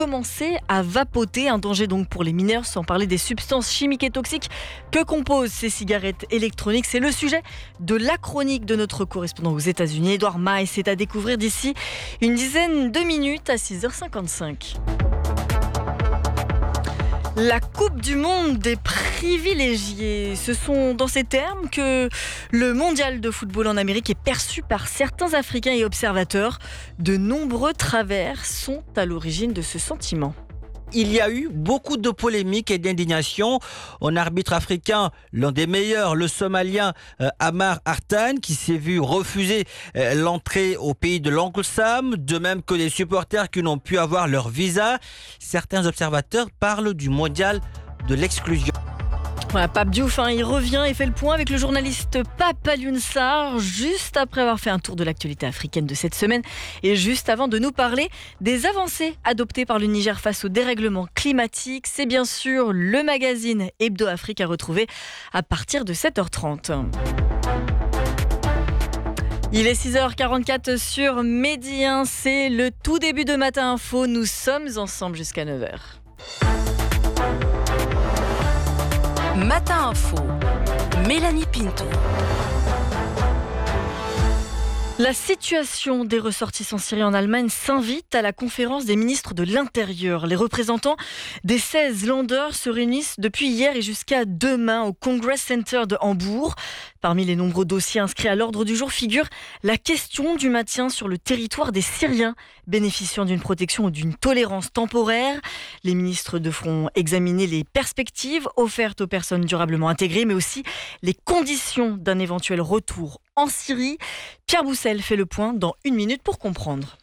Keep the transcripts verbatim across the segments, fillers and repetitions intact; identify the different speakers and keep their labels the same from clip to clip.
Speaker 1: Commencer à vapoter, un danger donc pour les mineurs, sans parler des substances chimiques et toxiques que composent ces cigarettes électroniques. C'est le sujet de la chronique de notre correspondant aux États-Unis, Edouard Maes. C'est à découvrir d'ici une dizaine de minutes à six heures cinquante-cinq. La Coupe du Monde des privilégiés. Ce sont dans ces termes que le mondial de football en Amérique est perçu par certains Africains et observateurs. De nombreux travers sont à l'origine de ce sentiment.
Speaker 2: Il y a eu beaucoup de polémiques et d'indignation. Un arbitre africain, l'un des meilleurs, le Somalien euh, Amar Artan, qui s'est vu refuser euh, l'entrée au pays de l'Oncle Sam, de même que les supporters qui n'ont pu avoir leur visa. Certains observateurs parlent du mondial de l'exclusion.
Speaker 1: Voilà, Pape Diouf, hein, il revient et fait le point avec le journaliste Pape Alioune Sarr, juste après avoir fait un tour de l'actualité africaine de cette semaine et juste avant de nous parler des avancées adoptées par le Niger face au dérèglement climatique. C'est bien sûr le magazine Hebdo Afrique à retrouver à partir de sept heures trente. Il est six heures quarante-quatre sur Medi un, c'est le tout début de Matin Info. Nous sommes ensemble jusqu'à neuf heures.
Speaker 3: Matin Info, Mélanie Pinto.
Speaker 1: La situation des ressortissants syriens en Allemagne s'invite à la conférence des ministres de l'Intérieur. Les représentants des seize Länder se réunissent depuis hier et jusqu'à demain au Congress Center de Hambourg. Parmi les nombreux dossiers inscrits à l'ordre du jour figure la question du maintien sur le territoire des Syriens bénéficiant d'une protection ou d'une tolérance temporaire. Les ministres devront examiner les perspectives offertes aux personnes durablement intégrées, mais aussi les conditions d'un éventuel retour en Syrie. Pierre Boussel fait le point dans une minute pour comprendre.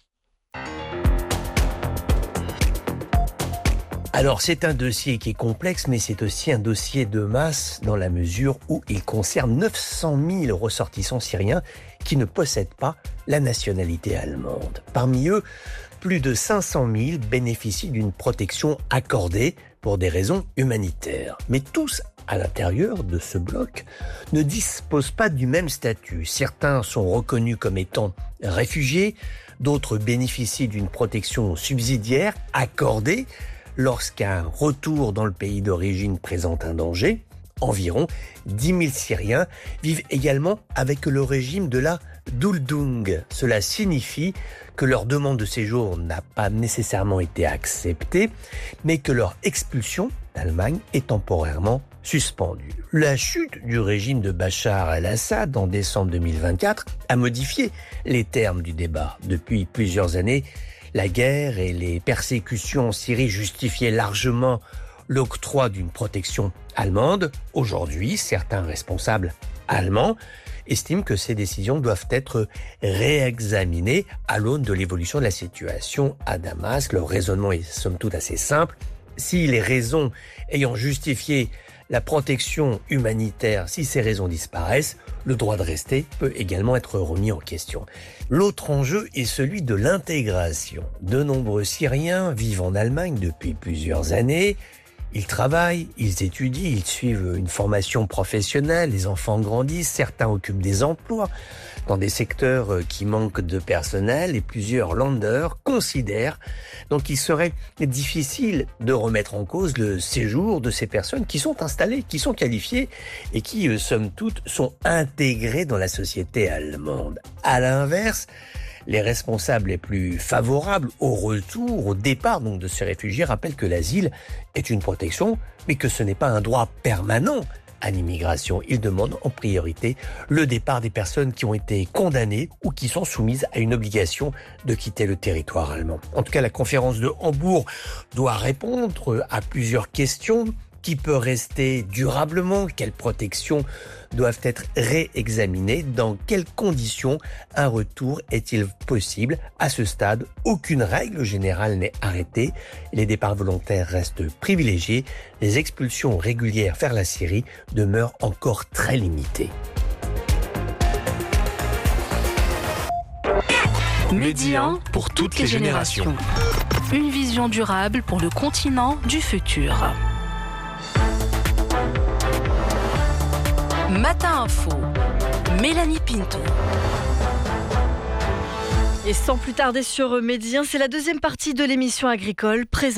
Speaker 4: Alors c'est un dossier qui est complexe, mais c'est aussi un dossier de masse dans la mesure où il concerne neuf cent mille ressortissants syriens qui ne possèdent pas la nationalité allemande. Parmi eux, plus de cinq cent mille bénéficient d'une protection accordée pour des raisons humanitaires. Mais tous, à l'intérieur de ce bloc, ne disposent pas du même statut. Certains sont reconnus comme étant réfugiés, d'autres bénéficient d'une protection subsidiaire accordée lorsqu'un retour dans le pays d'origine présente un danger. Environ dix mille Syriens vivent également avec le régime de la Duldung. Cela signifie que leur demande de séjour n'a pas nécessairement été acceptée, mais que leur expulsion d'Allemagne est temporairement suspendue. La chute du régime de Bachar el-Assad en décembre deux mille vingt-quatre a modifié les termes du débat. Depuis plusieurs années, la guerre et les persécutions en Syrie justifiaient largement l'octroi d'une protection allemande. Aujourd'hui, certains responsables allemands estiment que ces décisions doivent être réexaminées à l'aune de l'évolution de la situation à Damas. Leur raisonnement est somme toute assez simple. Si les raisons ayant justifié la protection humanitaire, si ces raisons disparaissent, le droit de rester peut également être remis en question. L'autre enjeu est celui de l'intégration. De nombreux Syriens vivent en Allemagne depuis plusieurs années. Ils travaillent, ils étudient, ils suivent une formation professionnelle, les enfants grandissent, certains occupent des emplois dans des secteurs qui manquent de personnel et plusieurs Länder considèrent donc qu'il serait difficile de remettre en cause le séjour de ces personnes qui sont installées, qui sont qualifiées et qui, somme toute, sont intégrées dans la société allemande. À l'inverse, les responsables les plus favorables au retour, au départ donc de ces réfugiés rappellent que l'asile est une protection, mais que ce n'est pas un droit permanent à l'immigration. Ils demandent en priorité le départ des personnes qui ont été condamnées ou qui sont soumises à une obligation de quitter le territoire allemand. En tout cas, la conférence de Hambourg doit répondre à plusieurs questions. Qui peut rester durablement? Quelles protections doivent être réexaminées? Dans quelles conditions un retour est-il possible? À ce stade, aucune règle générale n'est arrêtée. Les départs volontaires restent privilégiés. Les expulsions régulières vers la Syrie demeurent encore très limitées.
Speaker 3: Medi un pour toutes les générations. Une vision durable pour le continent du futur. Matin Info, Mélanie Pinto.
Speaker 1: Et sans plus tarder sur Médien, c'est la deuxième partie de l'émission agricole présentée